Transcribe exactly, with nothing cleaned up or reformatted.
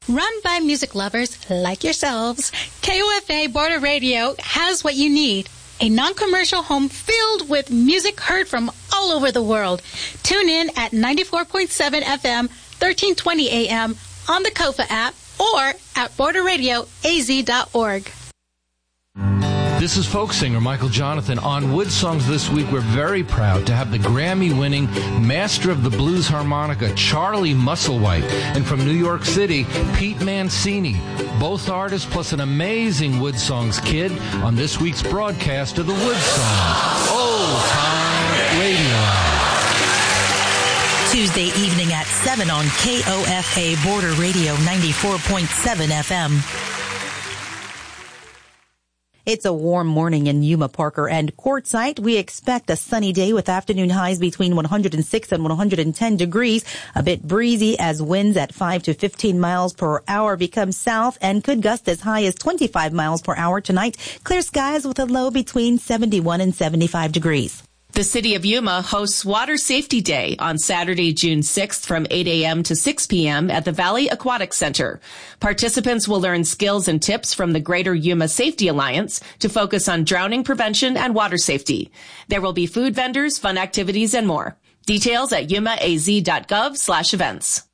Run by music lovers like yourselves, K O F A Border Radio has what you need. A non-commercial home filled with music heard from all over the world. Tune in at ninety-four point seven F M, thirteen twenty A M on the Kofa app or at border radio a z dot org. This is folk singer Michael Jonathan. On Wood Songs this week, we're very proud to have the Grammy-winning master of the blues harmonica, Charlie Musselwhite, and from New York City, Pete Mancini. Both artists plus an amazing Wood Songs kid on this week's broadcast of the Wood Songs Old Time Radio Hour. Tuesday evening at seven on K O F A Border Radio ninety-four point seven F M. It's a warm morning in Yuma, Parker, and Quartzsite. We expect a sunny day with afternoon highs between one hundred six and one hundred ten degrees. A bit breezy as winds at five to fifteen miles per hour become south and could gust as high as twenty-five miles per hour tonight. Clear skies with a low between seventy-one and seventy-five degrees. The City of Yuma hosts Water Safety Day on Saturday, June sixth from eight A M to six P M at the Valley Aquatic Center. Participants will learn skills and tips from the Greater Yuma Safety Alliance to focus on drowning prevention and water safety. There will be food vendors, fun activities, and more. Details at yumaaz dot gov slash events.